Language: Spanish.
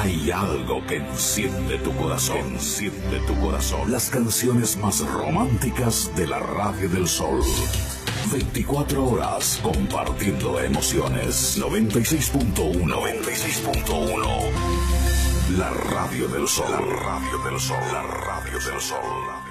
Hay algo que enciende tu corazón, enciende tu corazón. Las canciones más románticas de la Radio del Sol. 24 horas compartiendo emociones. 96.1, 96.1. La Radio del Sol, la Radio del Sol, la Radio del Sol.